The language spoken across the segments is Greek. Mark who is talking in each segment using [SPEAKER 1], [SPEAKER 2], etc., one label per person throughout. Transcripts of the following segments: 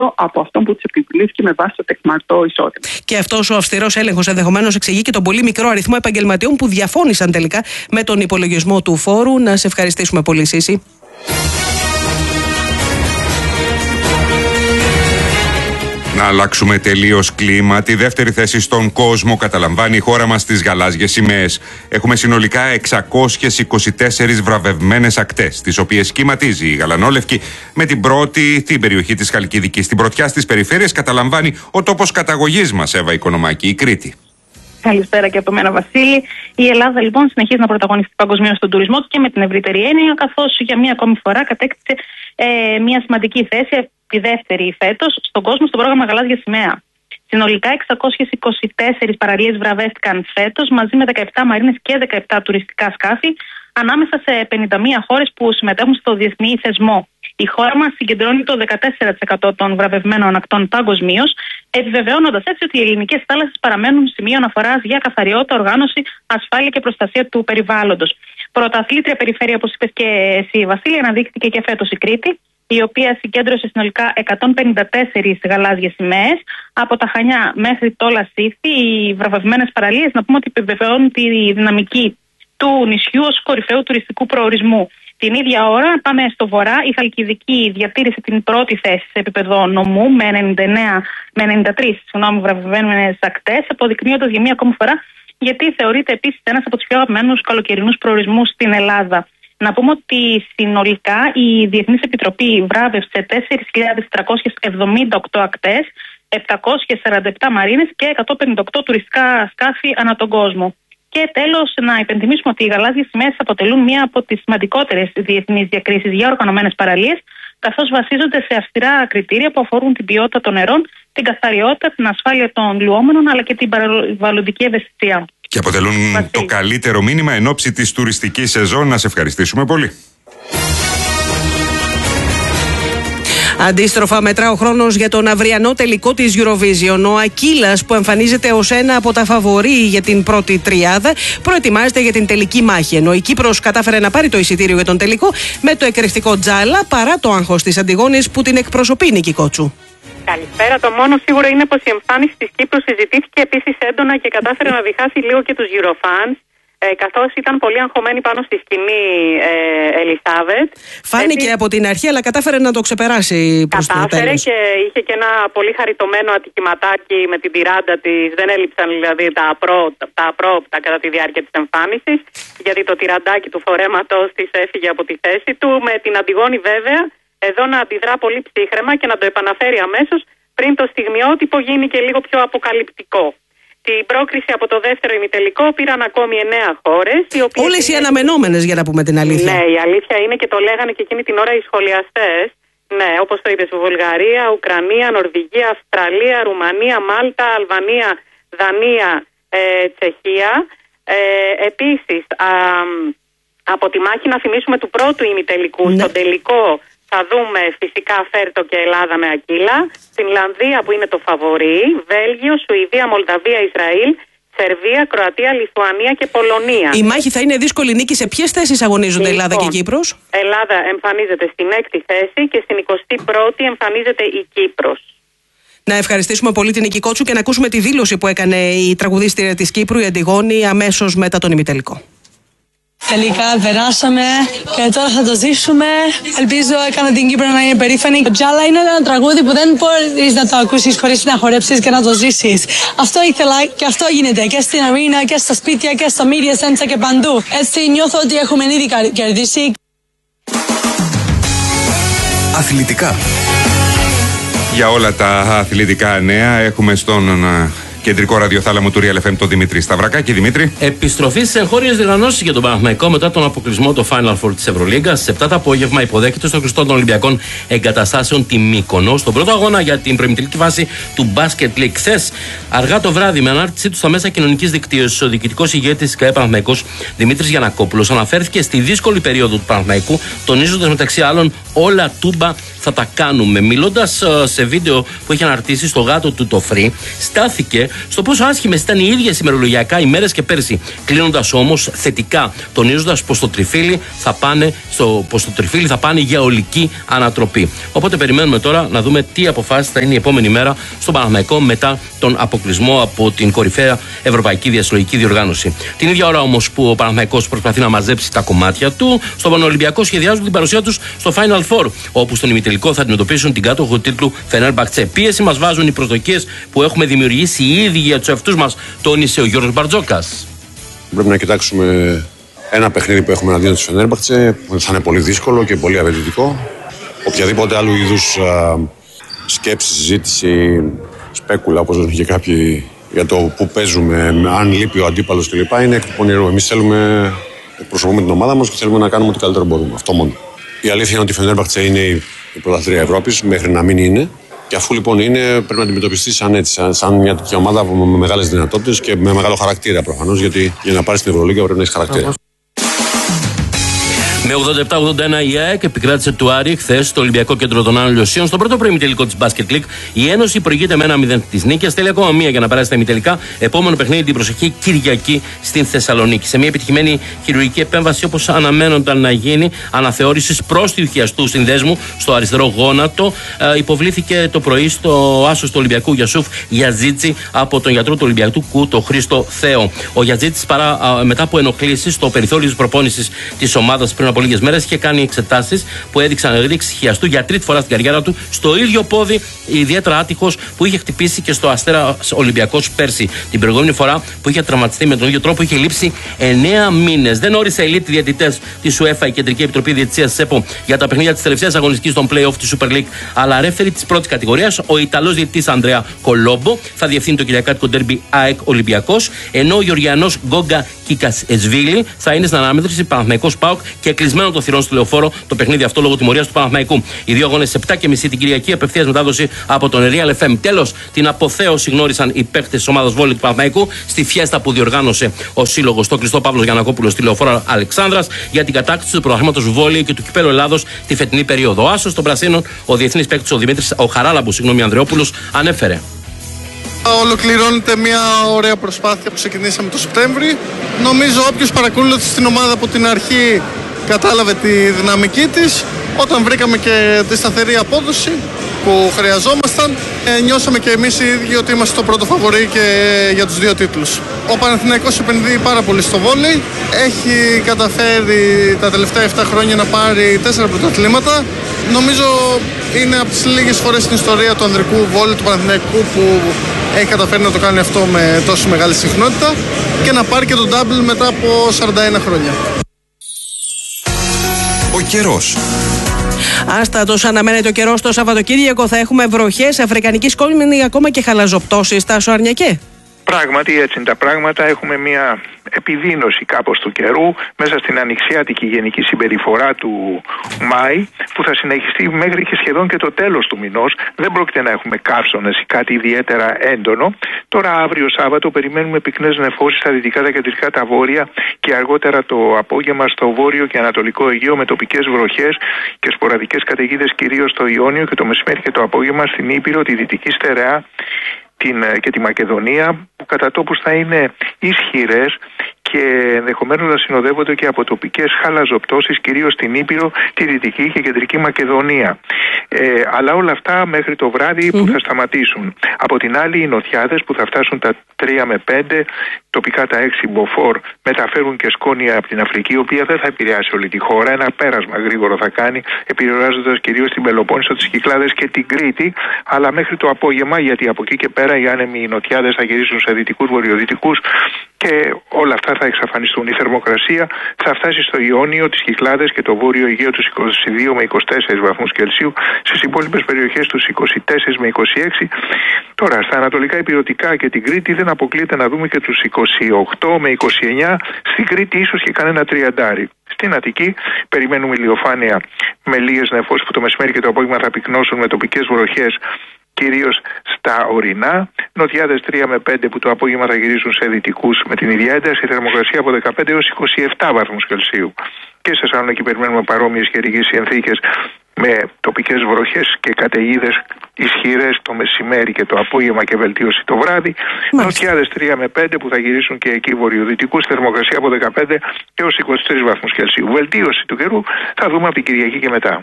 [SPEAKER 1] από αυτό που τους επιβλήθηκε με βάση το τεκμαρτό εισόδημα.
[SPEAKER 2] Και αυτός ο αυστηρός έλεγχος ενδεχομένως εξηγεί και τον πολύ μικρό αριθμό επαγγελματιών που διαφώνησαν τελικά με τον υπολογισμό του φόρου. Να σε ευχαριστήσουμε πολύ, Σύση.
[SPEAKER 3] Να αλλάξουμε τελείως κλίμα. Τη δεύτερη θέση στον κόσμο καταλαμβάνει η χώρα μας στις γαλάζιες σημαίες. Έχουμε συνολικά 624 βραβευμένες ακτές, τις οποίες σχηματίζει η γαλανόλευκη με την πρώτη την περιοχή της Χαλκιδικής. Στην πρωτιά στις περιφέρειες καταλαμβάνει ο τόπος καταγωγής μας, Εύα Οικονομάκη, η Κρήτη.
[SPEAKER 4] Καλησπέρα και από μένα, Βασίλη. Η Ελλάδα λοιπόν συνεχίζει να πρωταγωνιστεί παγκοσμίως στον τουρισμό και με την ευρύτερη έννοια, καθώς για μία ακόμη φορά κατέκτησε μια σημαντική θέση, τη δεύτερη φέτος, στον κόσμο στο πρόγραμμα Γαλάζια Σημαία. Συνολικά 624 παραλίες βραβεύτηκαν φέτος, μαζί με 17 μαρίνες και 17 τουριστικά σκάφη, ανάμεσα σε 51 χώρες που συμμετέχουν στο διεθνή θεσμό. Η χώρα μας συγκεντρώνει το 14% των βραβευμένων ακτών παγκοσμίως, επιβεβαιώνοντας έτσι ότι οι ελληνικές θάλασσες παραμένουν σημείο αναφοράς για καθαριότητα, οργάνωση, ασφάλεια και προστασία του περιβάλλοντος. Πρωταθλήτρια περιφέρεια, όπως είπες και εσύ, Βασίλη, αναδείχθηκε και φέτος η Κρήτη, η οποία συγκέντρωσε συνολικά 154 γαλάζιες σημαίες. Από τα Χανιά μέχρι το Λασίθι, οι βραβευμένες παραλίες, να πούμε ότι επιβεβαιώνουν τη δυναμική του νησιού ως κορυφαίου τουριστικού προορισμού. Την ίδια ώρα, πάμε στο βορρά. Η Χαλκιδική διατήρησε την πρώτη θέση σε επίπεδο νομού με 93 βραβευμένες ακτές, αποδεικνύοντας για μία ακόμη φορά γιατί θεωρείται επίσης ένας από τους πιο αγαπημένους καλοκαιρινούς προορισμούς στην Ελλάδα. Να πούμε ότι συνολικά η Διεθνής Επιτροπή βράβευσε 4.478 ακτές, 747 μαρίνες και 158 τουριστικά σκάφη ανά τον κόσμο. Και τέλος, να υπενθυμίσουμε ότι οι γαλάζιες σημαίες αποτελούν μία από τις σημαντικότερες διεθνείς διακρίσεις για οργανωμένες παραλίες, καθώς βασίζονται σε αυστηρά κριτήρια που αφορούν την ποιότητα των νερών, την καθαριότητα, την ασφάλεια των λουόμενων αλλά και την περιβαλλοντική ευαισθησία.
[SPEAKER 3] Και αποτελούν το καλύτερο μήνυμα εν ώψη της τουριστικής σεζόν. Να σε ευχαριστήσουμε πολύ.
[SPEAKER 2] Αντίστροφα, μετρά ο χρόνος για τον αυριανό τελικό της Eurovision. Ο Ακύλας, που εμφανίζεται ως ένα από τα φαβορί για την πρώτη τριάδα, προετοιμάζεται για την τελική μάχη. Ενώ η Κύπρος κατάφερε να πάρει το εισιτήριο για τον τελικό με το εκρηκτικό Τζάλα, παρά το άγχος της Αντιγόνης που την εκπροσωπεί η Νίκη Κότσου.
[SPEAKER 5] Καλησπέρα. Το μόνο σίγουρο είναι πως η εμφάνιση της Κύπρου συζητήθηκε επίσης έντονα και κατάφερε να διχάσει λίγο και τους Eurofans, καθώς ήταν πολύ αγχωμένη πάνω στη σκηνή Ελισάβετ.
[SPEAKER 2] Φάνηκε από την αρχή, αλλά κατάφερε να το ξεπεράσει προς το τέλος.
[SPEAKER 5] Κατάφερε και είχε και ένα πολύ χαριτωμένο ατικηματάκι με την τυράντα της. Δεν έλειψαν δηλαδή τα απρόπτα κατά τη διάρκεια της εμφάνισης, γιατί το τυραντάκι του φορέματος της έφυγε από τη θέση του. Με την Αντιγόνη βέβαια εδώ να αντιδρά πολύ ψύχραιμα και να το επαναφέρει αμέσως πριν το στιγμιότυπο γίνει και λίγο πιο αποκαλυπτικό. Την πρόκριση από το δεύτερο ημιτελικό πήραν ακόμη 9 χώρες.
[SPEAKER 2] Όλες οι αναμενόμενες, για να πούμε την αλήθεια.
[SPEAKER 5] Ναι, η αλήθεια είναι και το λέγανε και εκείνη την ώρα οι σχολιαστές. Ναι, όπως το είπες, Βουλγαρία, Ουκρανία, Νορβηγία, Αυστραλία, Ρουμανία, Μάλτα, Αλβανία, Δανία, Τσεχία. Επίσης, από τη μάχη να θυμίσουμε του πρώτου ημιτελικού, ναι, στον τελικό θα δούμε φυσικά Φέρτο και Ελλάδα με Ακύλα, Φινλανδία που είναι το φαβορί, Βέλγιο, Σουηδία, Μολδαβία, Ισραήλ, Σερβία, Κροατία, Λιθουανία και Πολωνία.
[SPEAKER 2] Η μάχη θα είναι δύσκολη, Νίκη. Σε ποιες θέσεις αγωνίζονται Ελλάδα και Κύπρος?
[SPEAKER 5] Ελλάδα εμφανίζεται στην 6η θέση και στην 21η εμφανίζεται η Κύπρος.
[SPEAKER 2] Να ευχαριστήσουμε πολύ την Νίκη Κότσου και να ακούσουμε τη δήλωση που έκανε η τραγουδίστρια της Κύπρου, η Αντιγόνη, αμέσως μετά τον ημιτελικό.
[SPEAKER 6] Τελικά περάσαμε και τώρα θα το ζήσουμε. Ελπίζω έκανα την Κύπρο να είναι περήφανη. Το Τζάλα είναι ένα τραγούδι που δεν μπορείς να το ακούσεις χωρίς να χορέψεις και να το ζήσεις. Αυτό ήθελα και αυτό γίνεται και στην αρίνα και στα σπίτια και στα media center και παντού. Έτσι νιώθω ότι έχουμε ήδη κερδίσει.
[SPEAKER 3] Αθλητικά. Για όλα τα αθλητικά νέα έχουμε στον κεντρικό ραδιοθάλαμο του Real FM, τον Δημήτρη Σταυρακάκη. Δημήτρη.
[SPEAKER 7] Επιστροφή σε εγχώριες διοργανώσεις για τον Παναθηναϊκό μετά τον αποκλεισμό του Final Four της Ευρωλίγκας. Στις 7 το απόγευμα υποδέχεται στο κλειστό των Ολυμπιακών Εγκαταστάσεων τη Μύκονο στον πρώτο αγώνα για την προημιτελική φάση του Basket League. Χθες, αργά το βράδυ, με ανάρτησή του στα μέσα κοινωνικής δικτύωσης, ο διοικητικός ηγέτης της ΚΑΕ Παναθηναϊκός Δημήτρης Γιαννακόπουλος αναφέρθηκε στη δύσκολη περίοδο του Παναθηναϊκού, τονίζοντας μεταξύ άλλων όλα τούμπα θα τα κάνουμε. Μιλώντας σε βίντεο που έχει αναρτήσει στο γάτο του το Free, στάθηκε στο πόσο άσχημες ήταν οι ίδιες ημερολογιακά ημέρες και πέρσι. Κλείνοντας όμως θετικά, τονίζοντας πως το τριφύλι θα πάνε για ολική ανατροπή. Οπότε περιμένουμε τώρα να δούμε τι αποφάσεις θα είναι η επόμενη μέρα στον Παναθηναϊκό μετά τον αποκλεισμό από την κορυφαία Ευρωπαϊκή Διασυλλογική Διοργάνωση. Την ίδια ώρα όμως που ο Παναθηναϊκός προσπαθεί να μαζέψει τα κομμάτια του, στον Πανολυμπιακό σχεδιάζουν την παρουσία τους στο Final Four, όπου στον ημιτελικό θα αντιμετωπίσουν την κάτοχο τίτλου Φενέρμπαχτσε. Πίεση μας βάζουν οι προσδοκίες που έχουμε δημιουργήσει οι ίδιοι για τους εαυτούς μας, τόνισε ο Γιώργος Μπαρτζόκας.
[SPEAKER 8] Πρέπει να κοιτάξουμε ένα παιχνίδι που έχουμε εναντίον της Φενέρμπαχτσε, που θα είναι πολύ δύσκολο και πολύ απαιτητικό. Οποιαδήποτε άλλου είδους σκέψη, συζήτηση, σπέκουλα, όπως λένε και κάποιοι, για το που παίζουμε, αν λείπει ο αντίπαλος κλπ. Είναι εκ του πονηρού. Εμείς θέλουμε, εκπροσωπούμε την ομάδα μας και θέλουμε να κάνουμε ό,τι καλύτερο μπορούμε. Αυτό μόνο. Η αλήθεια είναι ότι η Φενέρμπαχτσε είναι η πρωταθλήτρια Ευρώπης, μέχρι να μην είναι. Και αφού λοιπόν είναι, πρέπει να αντιμετωπιστεί σαν έτσι, σαν μια τέτοια ομάδα με μεγάλες δυνατότητες και με μεγάλο χαρακτήρα προφανώς, γιατί για να πάρεις την Ευρωλίγκα πρέπει να έχεις χαρακτήρα.
[SPEAKER 7] Με 87-81 η ΑΕΚ επικράτησε του Άρη χθες στο Ολυμπιακό Κέντρο των Άνω Λιωσίων στον πρώτο προημιτελικό της Basket League. Η Ένωση προηγείται με 1-0 της νίκης. Θέλει ακόμα μία για να περάσει στα ημιτελικά. Επόμενο παιχνίδι την προσεχή Κυριακή στην Θεσσαλονίκη. Σε μια επιτυχημένη χειρουργική επέμβαση, όπως αναμένονταν να γίνει, αναθεώρησης πρόστιου χιαστού συνδέσμου στο αριστερό γόνατο, υποβλήθηκε το πρωί στο άσο του Ολυμπιακού Γιασούφ Γιαζίτσι από τον γιατρό του Ολυμπιακού, τον Χρήστο Θέο. Ο Γιαζίτσι, μετά από ενοχλήσεις στο περιθώριο της προπόνησης της ομάδας πριν από λίγες μέρες, είχε κάνει εξετάσεις που έδειξαν ρήξη χιαστού για τρίτη φορά στην καριέρα του στο ίδιο πόδι, ιδιαίτερα άτυχος, που είχε χτυπήσει και στο Αστέρα Ολυμπιακός πέρσι. Την προηγούμενη φορά που είχε τραυματιστεί με τον ίδιο τρόπο είχε λείψει 9 μήνες. Δεν όρισε elite διαιτητές της UEFA, η Κεντρική Επιτροπή Διαιτησίας ΣΕΠΟ, για τα παιχνίδια της τελευταίας αγωνιστικής των play-off της Super League, αλλά ρέφερη της πρώτης κατηγορίας, ο Ιταλός διαιτητής Ανδρέα Κολόμπο, θα διευθύνει το κυριακάτικο ντέρμπι ΑΕΚ Ολυμπιακός, ενώ ο Γεωργιανός Γκόγκα Κικασβίλη θα είναι στην αναμέτρηση Παναθηναϊκός ΠΑΟΚ και κλεισμένο το θυρών στο Λεωφόρο το παιχνίδι αυτό λόγω τιμωρίας του Παναθηναϊκού. Οι δύο αγώνες 7:30 την Κυριακή, απευθείας μετάδοση από τον Real FM. Τέλος, την αποθέωση γνώρισαν οι παίκτες της ομάδας βόλεϊ του Παναθηναϊκού στη φιέστα που διοργάνωσε ο σύλλογος στο κλειστό Παύλος Γιαννακόπουλος στη Λεωφόρο Αλεξάνδρας για την κατάκτηση του πρωταθλήματος βόλεϊ και του κυπέλλου Ελλάδος τη φετινή περίοδο. Ο άσος των Πρασίνων, ο διεθνής παίκτης ο Χαράλαμπος Ανδρεόπουλος, ανέφερε.
[SPEAKER 9] Ολοκληρώνεται μια ωραία προσπάθεια που ξεκινήσαμε το Σεπτέμβρη. Νομίζω όποιος παρακολούθησε την ομάδα από την αρχή κατάλαβε τη δυναμική της. Όταν βρήκαμε και τη σταθερή απόδοση που χρειαζόμασταν, νιώσαμε και εμείς οι ίδιοι ότι είμαστε το πρώτο φαβορί και για τους δύο τίτλους. Ο Παναθηναϊκός επενδύει πάρα πολύ στο βόλεϊ. Έχει καταφέρει τα τελευταία 7 χρόνια να πάρει 4 πρωταθλήματα. Νομίζω είναι από τις λίγες φορές στην ιστορία του ανδρικού βόλεϊ του Παναθηναϊκού που έχει καταφέρει να το κάνει αυτό με τόσο μεγάλη συχνότητα και να πάρει και τον double μετά από 41 χρόνια.
[SPEAKER 10] Ο καιρός.
[SPEAKER 2] Άστατος αναμένεται ο καιρός το Σαββατοκύριακο. Θα έχουμε βροχές, αφρικανική σκόλμη, ακόμα και χαλαζοπτώσεις. Τάσο Αρνιακέ.
[SPEAKER 11] Πράγματι έτσι είναι τα πράγματα. Έχουμε μια επιδείνωση κάπως του καιρού μέσα στην ανοιξιάτικη γενική συμπεριφορά του Μάη, που θα συνεχιστεί μέχρι και σχεδόν και το τέλος του μηνός. Δεν πρόκειται να έχουμε καύσονες ή κάτι ιδιαίτερα έντονο. Τώρα αύριο Σάββατο περιμένουμε πυκνές νεφώσεις στα δυτικά, τα κεντρικά, τα βόρεια και αργότερα το απόγευμα στο βόρειο και ανατολικό Αιγαίο με τοπικές βροχές και σποραδικές καταιγίδες κυρίως στο Ιόνιο, και το μεσημέρι και το απόγευμα στην Ήπειρο, τη Δυτική Στερεά και τη Μακεδονία, που κατά τόπους θα είναι ισχυρές και ενδεχομένως να συνοδεύονται και από τοπικές χαλαζοπτώσεις, κυρίως στην Ήπειρο, τη Δυτική και Κεντρική Μακεδονία. Αλλά όλα αυτά μέχρι το βράδυ που θα σταματήσουν. Από την άλλη, οι νοτιάδες που θα φτάσουν τα 3 με 5, τοπικά τα 6 μποφόρ, μεταφέρουν και σκόνια από την Αφρική, η οποία δεν θα επηρεάσει όλη τη χώρα. Ένα πέρασμα γρήγορο θα κάνει, επηρεάζοντας κυρίως την Πελοπόννησο, τις Κυκλάδες και την Κρήτη, αλλά μέχρι το απόγευμα, γιατί από εκεί και πέρα οι άνεμοι νοτιάδες θα γυρίσουν σε δυτικούς, βορειοδυτικούς και όλα αυτά θα εξαφανιστούν. Η θερμοκρασία θα φτάσει στο Ιόνιο, τις Κυκλάδες και το βόρειο Αιγαίο τους 22 με 24 βαθμούς Κελσίου, στις υπόλοιπες περιοχές τους 24 με 26. Τώρα, στα ανατολικά ηπειρωτικά και την Κρήτη δεν αποκλείεται να δούμε και τους 28 με 29, στην Κρήτη ίσως και κανένα 30. Στην Αττική περιμένουμε ηλιοφάνεια με λίγες νεφώσεις που το μεσημέρι και το απόγευμα θα πυκνώσουν με τοπικές βροχές, κυρίως στα ορεινά. Νοτιάδες 3 με 5 που το απόγευμα θα γυρίσουν σε δυτικούς με την ίδια ένταση. Θερμοκρασία από 15 έως 27 βαθμούς Κελσίου. Και σε Θεσσαλονίκη περιμένουμε παρόμοιες καιρικές συνθήκες με τοπικές βροχές και καταιγίδες ισχυρές το μεσημέρι και το απόγευμα και βελτίωση το βράδυ. Νοτιάδες 3 με 5 που θα γυρίσουν και εκεί βορειοδυτικούς, θερμοκρασία από 15 έως 23 βαθμούς Κελσίου. Βελτίωση του καιρού θα δούμε από την Κυριακή και μετά.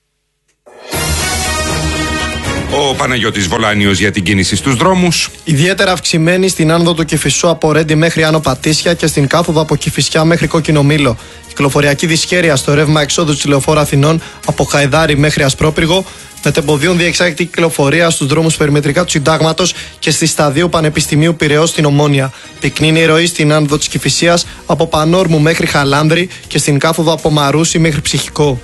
[SPEAKER 3] Ο Παναγιώτης Βολάνιος για την κίνηση στους δρόμους.
[SPEAKER 10] Ιδιαίτερα αυξημένη στην άνοδο του Κηφισού από Ρέντι μέχρι Άνω Πατήσια και στην κάθοδο από Κηφισιά μέχρι Κόκκινο Μήλο. Κυκλοφοριακή δυσχέρεια στο ρεύμα εξόδου της Λεωφόρου Αθηνών από Χαϊδάρι μέχρι Ασπρόπυργο. Μετεμποδίων διεξάγεται κυκλοφορία στους δρόμους περιμετρικά του Συντάγματος και στη Σταδίου Πανεπιστημίου Πειραιώς στην Ομόνια. Πυκνή είναι η ροή στην άνοδο της Κηφισίας από Πανόρμου μέχρι Χαλάνδρη και στην κάθοδο από Μαρούσι μέχρι Ψυχικό.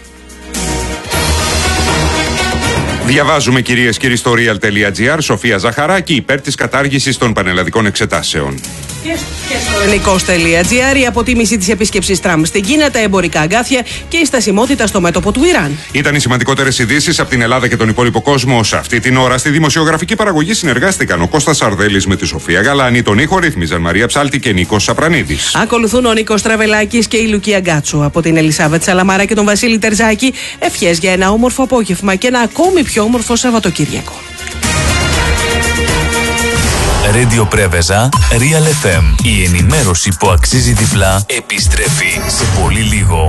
[SPEAKER 3] Διαβάζουμε, κυρίες και κύριοι, στο real.gr. Σοφία Ζαχαράκη υπέρ της κατάργησης των πανελλαδικών εξετάσεων.
[SPEAKER 2] Και στο ελληνικός.gr η αποτίμηση της επίσκεψης Τραμπ στην Κίνα, τα εμπορικά αγκάθια και η στασιμότητα στο μέτωπο του Ιράν.
[SPEAKER 3] Ήταν οι σημαντικότερες ειδήσεις από την Ελλάδα και τον υπόλοιπο κόσμο. Σε αυτή την ώρα στη δημοσιογραφική παραγωγή συνεργάστηκαν ο Κώστας Σαρδέλης με τη Σοφία Γαλάνη, τον ήχο ρύθμιζαν Μαρία Ψάλτη και Νίκος Σαπρανίδης.
[SPEAKER 2] Ακολουθούν ο Νίκος Τραβελάκης και η Λουκία Γκάτσου. Από την Ελισάβετ Σαλαμάρα και τον Βασίλη Τερζάκη, ευχές για ένα όμορφο απόγευμα και ένα ακόμη πιο όμορφο Σαββατοκύριακο.
[SPEAKER 12] Radio Πρέβεζα, Real FM. Η ενημέρωση που αξίζει διπλά επιστρέφει σε πολύ λίγο.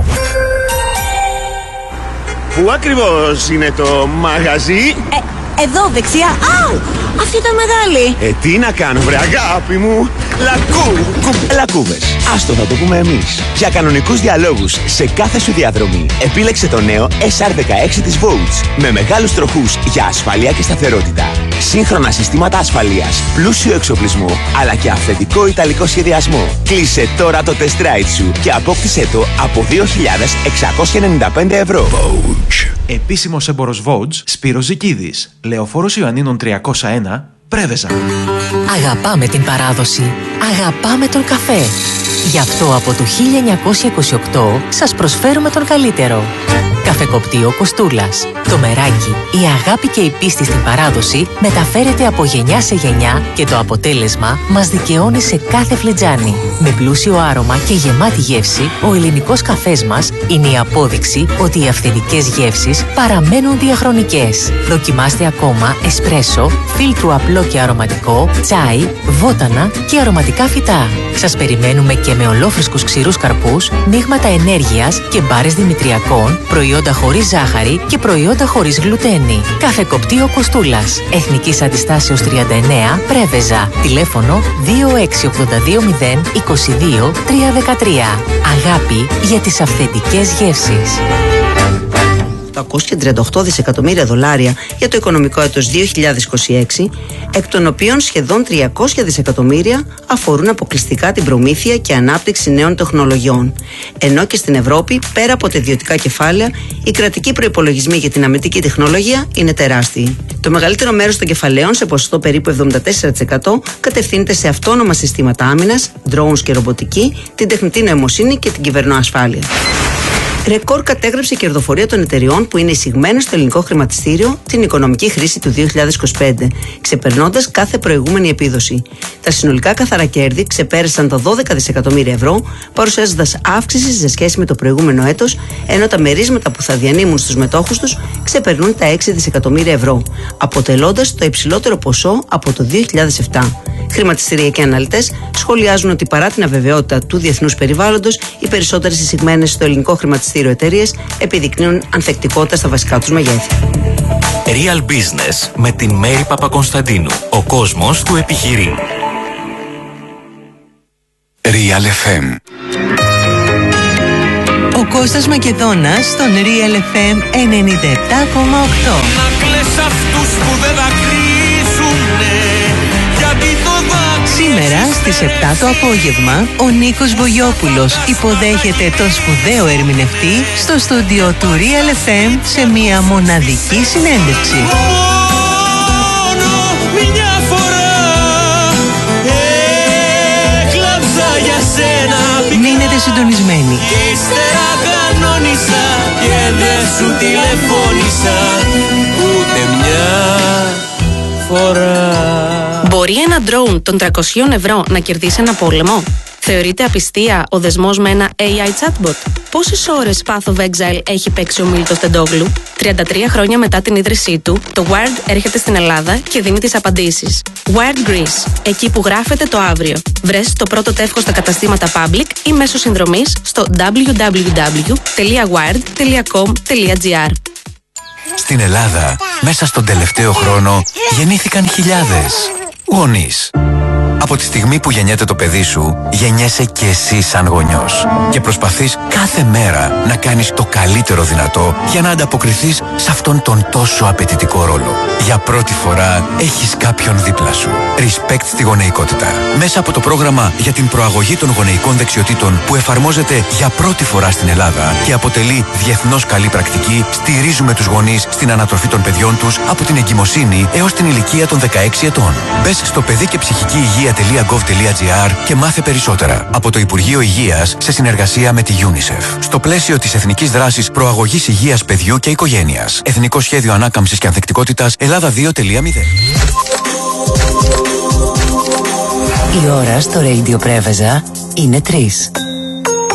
[SPEAKER 13] Πού ακριβώς είναι το μαγαζί?
[SPEAKER 14] Εδώ δεξιά. Αου! Αυτή ήταν μεγάλη.
[SPEAKER 13] Τι να κάνω βρε αγάπη μου. Λακκούβες. Άστο θα το πούμε εμείς. Για κανονικούς διαλόγους σε κάθε σου διαδρομή επίλεξε το νέο SR16 της Vouch με μεγάλους τροχούς για ασφάλεια και σταθερότητα. Σύγχρονα συστήματα ασφαλείας, πλούσιο εξοπλισμό αλλά και αυθεντικό ιταλικό σχεδιασμό. Κλείσε τώρα το test ride σου και απόκτησέ το από 2.695 ευρώ.
[SPEAKER 15] Vouch. Επίσημος έμπορος Vouch, Σπύρος Ζικίδης. Λεωφόρος Ιωαννίνων 301, Πρέβεζα.
[SPEAKER 16] Αγαπάμε την παράδοση. Αγαπάμε τον καφέ. Γι' αυτό από το 1928 σας προσφέρουμε τον καλύτερο. Καφεκοπτείο Κοστούλας. Το μεράκι, η αγάπη και η πίστη στην παράδοση μεταφέρεται από γενιά σε γενιά και το αποτέλεσμα μας δικαιώνει σε κάθε φλιτζάνι. Με πλούσιο άρωμα και γεμάτη γεύση, ο ελληνικός καφές μας είναι η απόδειξη ότι οι αυθεντικές γεύσεις παραμένουν διαχρονικές. Δοκιμάστε ακόμα εσπρέσο, φίλτρου απλό και αρωματικό, τσάι, βότανα και αρωματικά φυτά. Σας περιμένουμε και με ολόφρυσκους ξηρούς καρπούς, μείγματα ενέργειας και μπάρες δημητριακών, προϊόντα χωρίς ζάχαρη και προϊόντα χωρίς γλουτένη. Καφεκοπτείο Κοστούλας. Εθνικής Αντιστάσεως 39, Πρέβεζα. Τηλέφωνο 26820 22 313. Αγάπη για τις αυθεντικές γεύσεις.
[SPEAKER 17] 838 δισεκατομμύρια δολάρια για το οικονομικό έτος 2026, εκ των οποίων σχεδόν 300 δισεκατομμύρια αφορούν αποκλειστικά την προμήθεια και ανάπτυξη νέων τεχνολογιών. Ενώ και στην Ευρώπη, πέρα από τα ιδιωτικά κεφάλαια, οι κρατικοί προϋπολογισμοί για την αμυντική τεχνολογία είναι τεράστιοι. Το μεγαλύτερο μέρος των κεφαλαίων, σε ποσοστό περίπου 74%, κατευθύνεται σε αυτόνομα συστήματα άμυνας, drones και ρομποτική, την τεχνητή νοημοσύνη και την κυβερνοασφάλεια. Ρεκόρ κατέγραψε η κερδοφορία των εταιριών που είναι εισηγμένες στο ελληνικό χρηματιστήριο την οικονομική χρήση του 2025, ξεπερνώντας κάθε προηγούμενη επίδοση. Τα συνολικά καθαρά κέρδη ξεπέρασαν τα 12 δισεκατομμύρια ευρώ, παρουσιάζοντας αύξηση σε σχέση με το προηγούμενο έτος, ενώ τα μερίσματα που θα διανύμουν στους μετόχους τους ξεπερνούν τα 6 δισεκατομμύρια ευρώ, αποτελώντας το υψηλότερο ποσό από το 2007. Χρηματιστηριακοί αναλυτές σχολιάζουν ότι παρά την αβεβαιότητα του διεθνούς περιβάλλοντος, οι περισσότερες εισηγμένες στο ελληνικό χρηματιστήριο εταιρείες επιδεικνύουν ανθεκτικότητα στα βασικά τους μεγέθη.
[SPEAKER 12] Real Business με τη Μέρη Παπακονσταντίνου. Ο κόσμος του επιχειρεί.
[SPEAKER 18] Real FM.
[SPEAKER 19] Ο Κώστας Μακεδόνας στον Real FM 97,8.
[SPEAKER 20] Να κλαις αυτούς που δεν δακρύζουνε, γιατί το
[SPEAKER 19] σήμερα στις 7 το απόγευμα ο Νίκος Βογιόπουλος υποδέχεται τον σπουδαίο ερμηνευτή στο στούντιο του Real FM σε μια μοναδική συνέντευξη.
[SPEAKER 20] Μόνο μια φορά έκλαψα για σένα.
[SPEAKER 19] Μείνετε συντονισμένοι.
[SPEAKER 20] Ύστερα κανόνισα και δεν σου τηλεφώνησα ούτε μια φορά.
[SPEAKER 21] Μπορεί ένα drone των 300 ευρώ να κερδίσει ένα πόλεμο? Θεωρείται απιστία ο δεσμός με ένα AI chatbot? Πόσες ώρες Path of Exile έχει παίξει ο Μίλτος Τεντόγλου? 33 χρόνια μετά την ίδρυσή του, το Wired έρχεται στην Ελλάδα και δίνει τις απαντήσεις. Wired Greece, εκεί που γράφεται το αύριο. Βρες το πρώτο τεύχος στα καταστήματα Public ή μέσω συνδρομής στο www.wired.com.gr.
[SPEAKER 18] Στην Ελλάδα, μέσα στον τελευταίο χρόνο, γεννήθηκαν χιλιάδες γονείς. Από τη στιγμή που γεννιέται το παιδί σου, γεννιέσαι και εσύ σαν γονιός. Και προσπαθείς κάθε μέρα να κάνεις το καλύτερο δυνατό για να ανταποκριθείς σε αυτόν τον τόσο απαιτητικό ρόλο. Για πρώτη φορά έχεις κάποιον δίπλα σου. Respect στη γονεϊκότητα. Μέσα από το πρόγραμμα για την προαγωγή των γονεϊκών δεξιοτήτων που εφαρμόζεται για πρώτη φορά στην Ελλάδα και αποτελεί διεθνώς καλή πρακτική, στηρίζουμε τους γονείς στην ανατροφή των παιδιών τους από την εγκυμοσύνη έως την ηλικία των 16 ετών. Μπες στο παιδί και ψυχική υγεία.gov.gr και μάθε περισσότερα. Από το Υπουργείο Υγείας σε συνεργασία με τη UNICEF. Στο πλαίσιο της Εθνικής Δράσης Προαγωγής Υγείας Παιδιού και Οικογένειας. Εθνικό Σχέδιο Ανάκαμψης και Ανθεκτικότητας Ελλάδα 2.0.
[SPEAKER 16] Η ώρα στο Radio Πρέβεζα είναι 3.